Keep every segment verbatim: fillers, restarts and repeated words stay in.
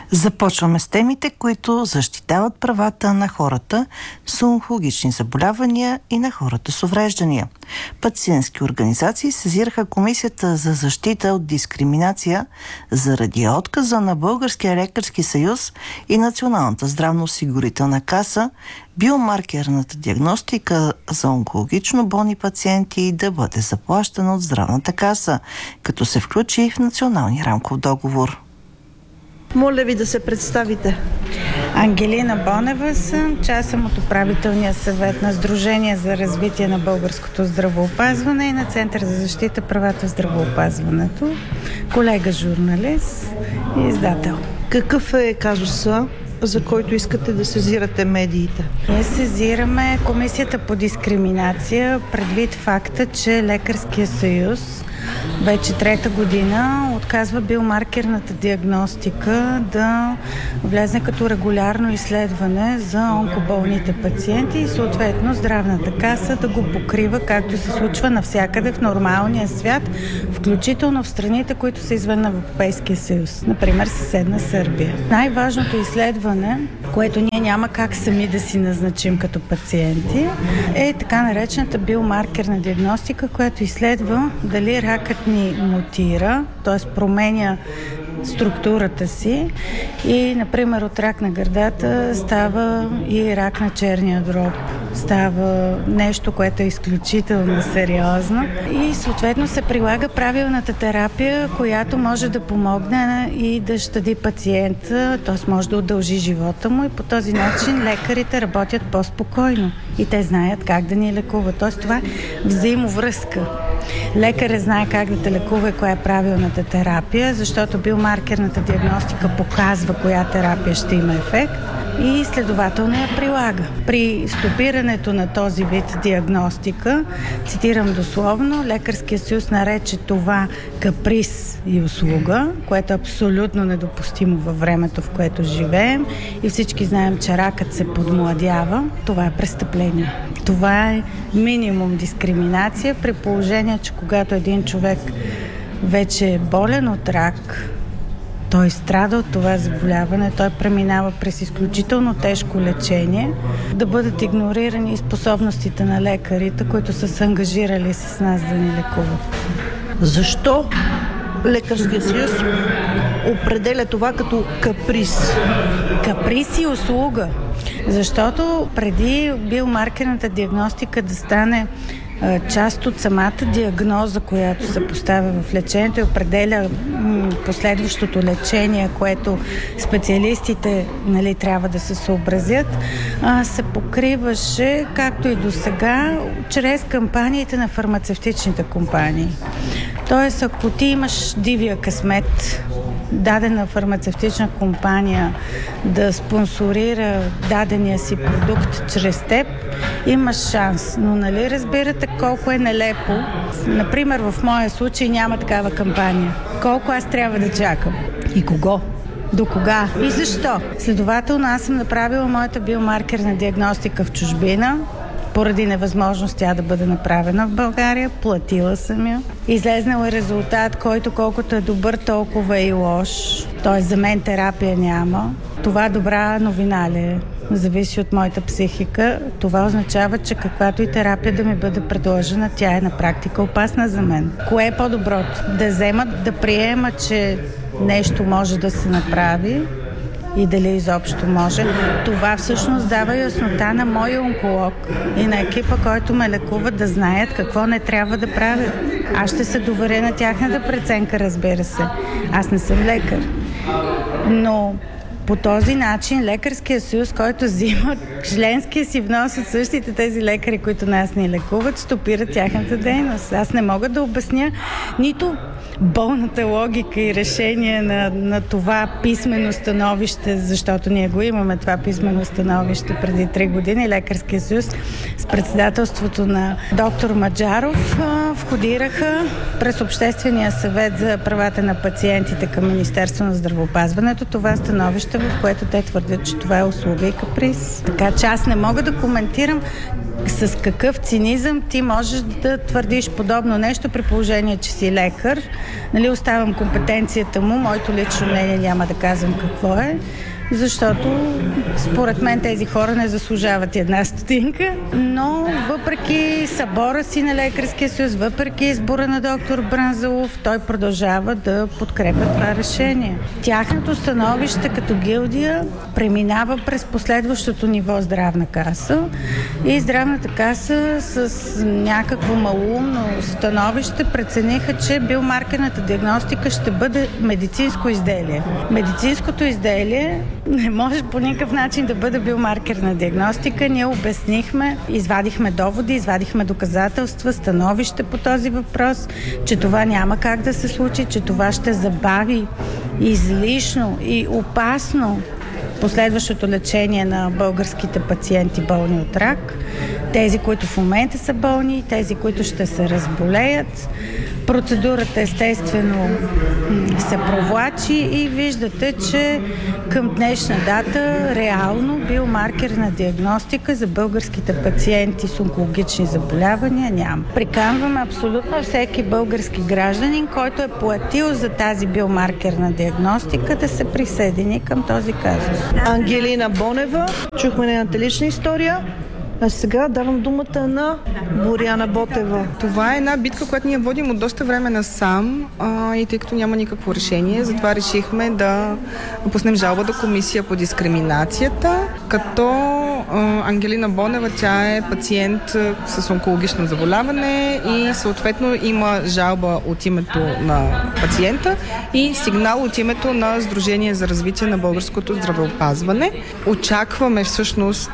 Започваме с темите, които защитават правата на хората с онкологични заболявания и на хората с увреждания. Пациентски организации сезираха Комисията за защита от дискриминация заради отказа на Българския лекарски съюз и Националната здравноосигурителна каса биомаркерната диагностика за онкологично болни пациенти да бъде заплащана от Здравната каса, като се включи в Националния рамков договор. Моля ви да се представите. Ангелина Бонева съм, част съм от управителния съвет на Сдружение за развитие на българското здравеопазване и на Център за защита правата в здравеопазването. Колега журналист и издател. Какъв е казуса, за който искате да сезирате медиите? Ние сезираме Комисията по дискриминация предвид факта, че Лекарския съюз вече трета година отказва биомаркерната диагностика да влезе като регулярно изследване за онкоболните пациенти и съответно Здравната каса да го покрива, както се случва навсякъде в нормалния свят, включително в страните, които са извън Европейския съюз, например съседна Сърбия. Най-важното изследване, което ние няма как сами да си назначим като пациенти, е така наречената биомаркерна диагностика, която изследва дали ракът ни мутира, т.е. променя структурата си и, например, от рак на гърдата става и рак на черния дроб. Става нещо, което е изключително сериозно и съответно се прилага правилната терапия, която може да помогне и да щади пациента, т.е. може да удължи живота му и по този начин лекарите работят по-спокойно и те знаят как да ни лекуват. Т.е. това е взаимовръзка. Лекарят знае как да те лекува и коя е правилната терапия, защото биомаркерната диагностика показва коя терапия ще има ефект и следователно я прилага. При стопирането на този вид диагностика, цитирам дословно, Лекарския съюз нарече това каприз и услуга, което е абсолютно недопустимо във времето, в което живеем и всички знаем, че ракът се подмладява. Това е престъпление. Това е минимум дискриминация при положение, че когато един човек вече е болен от рак, той страда от това заболяване, той преминава през изключително тежко лечение, да бъдат игнорирани и способностите на лекарите, които са се ангажирали с нас да ни лекуват. Защо Лекарския съюз определя това като каприз? Каприз и услуга. Защото преди биомаркерната диагностика да стане част от самата диагноза, която се поставя в лечението и определя м- последващото лечение, което специалистите, нали, трябва да се съобразят, а, се покриваше, както и до сега, чрез кампаниите на фармацевтичните компании. Тоест, ако ти имаш дивия късмет, дадена фармацевтична компания да спонсорира дадения си продукт чрез теб, имаш шанс. Но нали разбирате колко е нелепо? Например, в моя случай няма такава кампания. Колко аз трябва да чакам? И кого? До кога? И защо? Следователно, аз съм направила моята биомаркерна диагностика в чужбина, поради невъзможност тя да бъде направена в България. Платила съм я. Излезнал е резултат, който колкото е добър, толкова е и лош. Тоест за мен терапия няма. Това добра новина ли е? Зависи от моята психика. Това означава, че каквато и терапия да ми бъде предложена, тя е на практика опасна за мен. Кое е по-доброто? Да вземат, да приема, че нещо може да се направи и дали изобщо може. Това всъщност дава яснота на моя онколог и на екипа, който ме лекува, да знаят какво не трябва да правят. Аз ще се доверя на тяхната преценка, разбира се. Аз не съм лекар. Но по този начин Лекарския съюз, който взима членския си внос от същите тези лекари, които нас ни лекуват, стопира тяхната дейност. Аз не мога да обясня нито болната логика и решение на, на това писмено становище, защото ние го имаме това писмено становище преди три години. Лекарския съюз с председателството на доктор Маджаров входираха през Обществения съвет за правата на пациентите към Министерство на здравеопазването това становище становище, в което те твърдят, че това е услуга и каприз. Така че аз не мога да коментирам с какъв цинизъм ти можеш да твърдиш подобно нещо при положение, че си лекар. Нали, оставам компетенцията му, моето лично мнение няма да казвам какво е, защото според мен тези хора не заслужават една стотинка, но въпреки събора си на Лекарския съюз, въпреки избора на доктор Бранзалов, той продължава да подкрепя това решение. Тяхното становище като гилдия преминава през последващото ниво здравна каса и здравната каса с някакво малоумно становище прецениха, че биомаркерната диагностика ще бъде медицинско изделие. Медицинското изделие не може по никакъв начин да бъде биомаркерна диагностика. Ние обяснихме, извадихме доводи, извадихме доказателства, становище по този въпрос, че това няма как да се случи, че това ще забави излишно и опасно последващото лечение на българските пациенти болни от рак, тези, които в момента са болни, тези, които ще се разболеят. Процедурата естествено се провлачи и виждате, че към днешна дата реално биомаркерна диагностика за българските пациенти с онкологични заболявания няма. Приканваме абсолютно всеки български гражданин, който е платил за тази биомаркерна диагностика, да се присъедини към този казус. Ангелина Бонева, чухме нейната лична история. А сега давам думата на Боряна Ботева. Това е една битка, която ние водим от доста време насам а, и тъй като няма никакво решение, затова решихме да пуснем жалба до комисия по дискриминацията, като а, Ангелина Бонева, тя е пациент с онкологично заболяване и съответно има жалба от името на пациента и сигнал от името на Сдружение за развитие на българското здравеопазване. Очакваме всъщност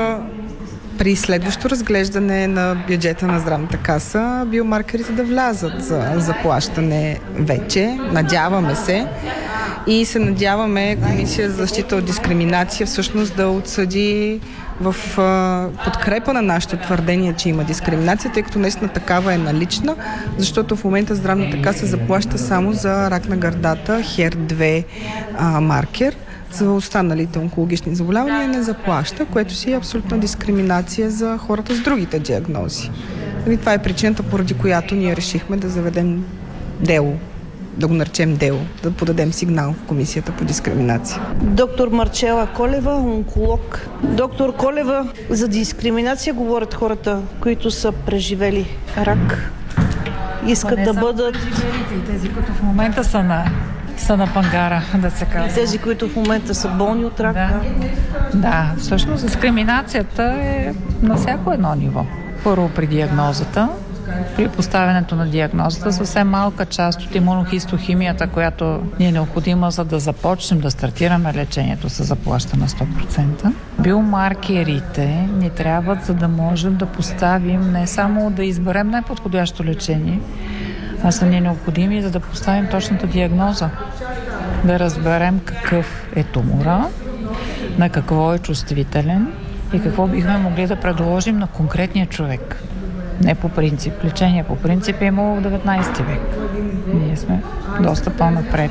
при следващо разглеждане на бюджета на здравната каса биомаркерите да влязат за заплащане вече. Надяваме се и се надяваме Комисия за защита от дискриминация всъщност да отсъди в подкрепа на нашето твърдение, че има дискриминация, тъй като наистина такава е налична, защото в момента здравната каса заплаща само за рак на гърдата, хер две а, маркер. За останалите онкологични заболявания не заплаща, което си е абсолютна дискриминация за хората с другите диагнози. И това е причината, поради която ние решихме да заведем дело, да го наречем дело, да подадем сигнал в Комисията по дискриминация. Доктор Марчела Колева, онколог. Доктор Колева, за дискриминация говорят хората, които са преживели рак. Искат да бъдат... И тези, които в момента са на са на пангара, да се казва. Тези, които в момента са болни от рак. Да, да, всъщност дискриминацията е на всяко едно ниво. Първо при диагнозата, при поставянето на диагнозата, съвсем малка част от имунохистохимията, която ни е необходима, за да започнем да стартираме лечението, се заплаща на сто процента. Биомаркерите ни трябват, за да можем да поставим не само да изберем най-подходящо лечение, а са ни необходими, за да поставим точната диагноза. Да разберем какъв е тумора, на какво е чувствителен и какво бихме могли да предложим на конкретния човек. Не по принцип. Лечение по принцип е имало в деветнайсети век. Ние сме доста по-напред.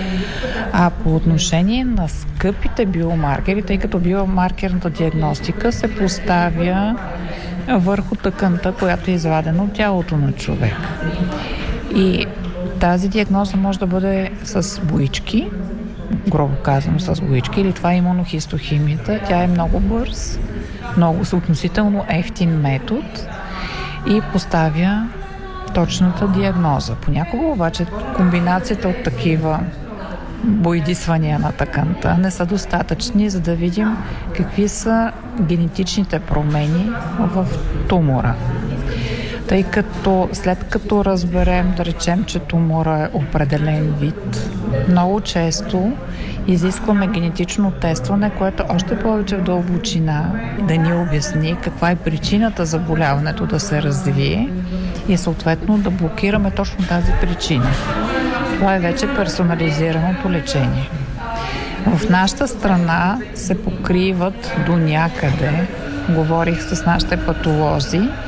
А по отношение на скъпите биомаркери, тъй като биомаркерната диагностика се поставя върху тъканта, която е извадена от тялото на човек. И тази диагноза може да бъде с боички, грубо казано с боички, или това е имунохистохимията. Тя е много бърз, много относително евтин метод и поставя точната диагноза. Понякога обаче комбинацията от такива боядисвания на тъканта не са достатъчни, за да видим какви са генетичните промени в тумора. Тъй като след като разберем, да речем, че тумора е определен вид, много често изискваме генетично тестване, което още повече в дълбочина да ни обясни каква е причината заболяването да се развие и съответно да блокираме точно тази причина. Това е вече персонализираното лечение. В нашата страна се покриват до някъде, говорих с нашите патолози,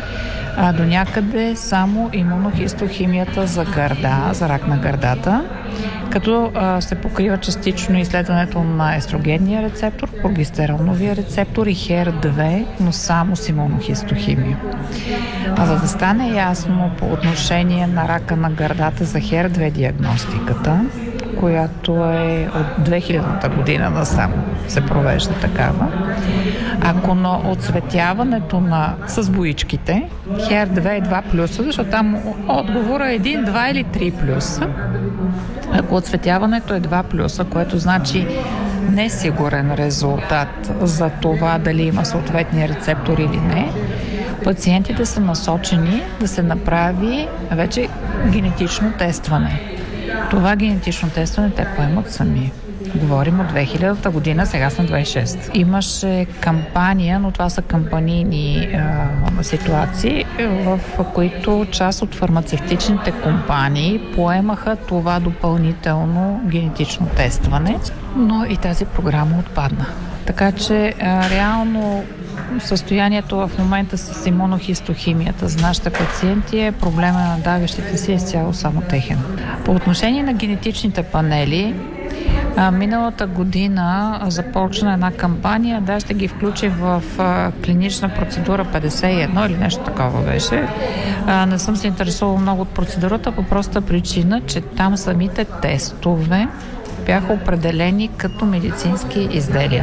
а до някъде само имунохистохимията за гърда, за рак на гърдата, като а, се покрива частично изследването на естрогенния рецептор, прогестероновия рецептор и хер две, но само с имунохистохимия. А за да стане ясно по отношение на рака на гърдата за хер две диагностиката, която е от две хилядната година насам се провежда такава. Ако на оцветяването на с боичките, хер две е два плюса, защото там отговора е един, два или три плюса. Ако оцветяването е два плюса, което значи несигурен резултат за това дали има съответния рецептор или не, пациентите са насочени да се направи вече генетично тестване. Това генетично тестване те поемат сами. Говорим от две хилядната година, сега сме две хиляди и шеста. Имаше кампания, но това са кампанийни а, ситуации, в които част от фармацевтичните компании поемаха това допълнително генетично тестване, но и тази програма отпадна. Така че а, реално състоянието в момента с имунохистохимията за нашите пациенти е проблема на давещите си изцяло само техен. По отношение на генетичните панели, а, миналата година започна една кампания, да, ще ги включи в а, клинична процедура петдесет и едно или нещо такова беше. А, не съм се интересувала много от процедурата по проста причина, че там самите тестове бяха определени като медицински изделия.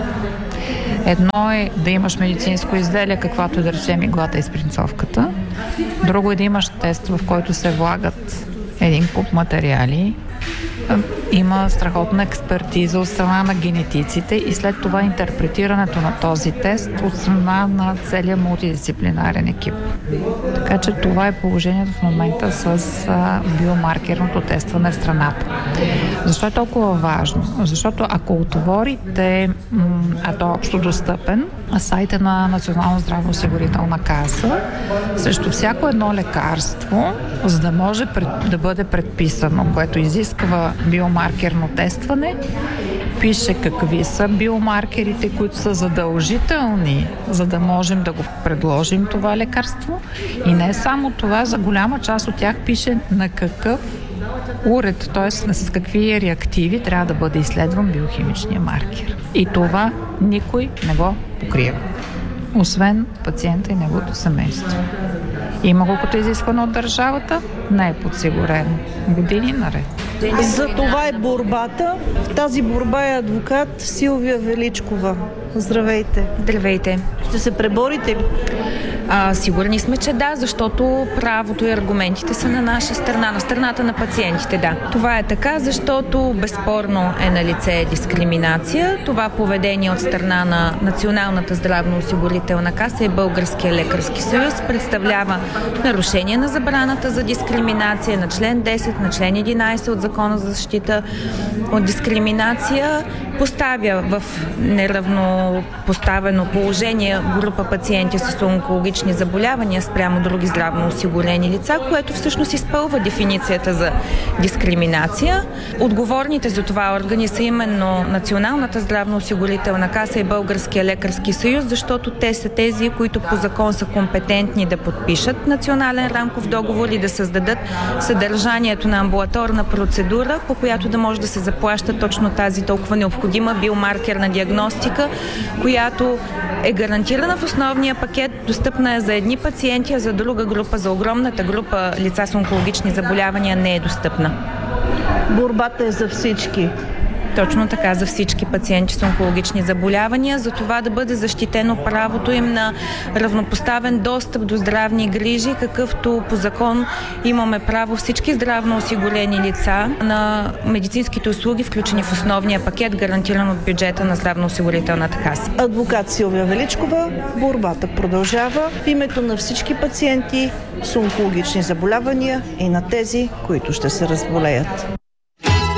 Едно е да имаш медицинско изделие, каквато да речем иглата и спринцовката. Друго е да имаш тест, в който се влагат един куп материали. Има страхотна експертиза от страна на генетиците и след това интерпретирането на този тест от страна на целия мултидисциплинарен екип. Така че това е положението в момента с а, биомаркерното тестване в страната. Защо е толкова важно? Защото ако отворите, м- а то е общо достъпен, сайта на Национална здравноосигурителна каса, срещу всяко едно лекарство, за да може пред, да бъде предписано, което изисква биомаркерно тестване, пише какви са биомаркерите, които са задължителни, за да можем да го предложим това лекарство. И не само това, за голяма част от тях пише на какъв уред, т.е. с какви реактиви трябва да бъде изследван биохимичния маркер. И това никой не го покрива, освен пациента и неговото семейство. Има колкото изисквано от държавата, не е подсигурено години наред. За това е борбата. В тази борба е адвокат Силвия Величкова. Здравейте. Здравейте. Ще се преборите ли? А, сигурни сме, че да, защото правото и аргументите са на наша страна, на страната на пациентите, да. Това е така, защото безспорно е на лице дискриминация. Това поведение от страна на Националната здравноосигурителна каса и Българския лекарски съюз представлява нарушение на забраната за дискриминация на член десет, на член единайсет от Закона за защита от дискриминация, поставя в неравнопоставено положение група пациенти с онкологични заболявания спрямо други здравно осигурени лица, което всъщност изпълва дефиницията за дискриминация. Отговорните за това органи са именно Националната здравноосигурителна каса и Българския лекарски съюз, защото те са тези, които по закон са компетентни да подпишат национален рамков договор и да създадат съдържанието на амбулаторна процедура, по която да може да се заплаща точно тази толкова необходима биомаркерна диагностика, която е гарантирана в основния пакет, достъпна е за едни пациенти, а за друга група, за огромната група лица с онкологични заболявания не е достъпна. Борбата е за всички. Точно така, за всички пациенти с онкологични заболявания, за това да бъде защитено правото им на равнопоставен достъп до здравни грижи, какъвто по закон имаме право всички здравно осигурени лица на медицинските услуги, включени в основния пакет, гарантиран от бюджета на здравноосигурителната каса. Адвокат Силвия Величкова, борбата продължава в името на всички пациенти с онкологични заболявания и на тези, които ще се разболеят.